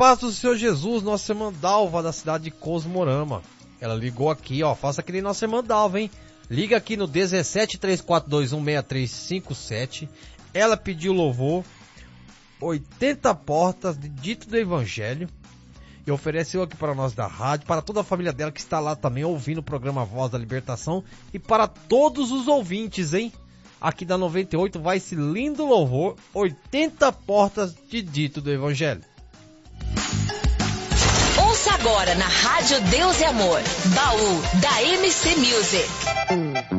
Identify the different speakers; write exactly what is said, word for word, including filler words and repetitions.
Speaker 1: paz do Senhor Jesus, nossa irmã Dalva, da cidade de Cosmorama. Ela ligou aqui, ó, faça que nem nossa irmã Dalva, hein? Liga aqui no dezessete, três quatro dois um, seis três cinco sete. Ela pediu louvor, oitenta portas de dito do Evangelho, e ofereceu aqui para nós da rádio, para toda a família dela que está lá também ouvindo o programa Voz da Libertação, e para todos os ouvintes, hein? Aqui da noventa e oito vai esse lindo louvor, oitenta portas de dito do Evangelho.
Speaker 2: Ouça agora na Rádio Deus e Amor, Baú da M C Music.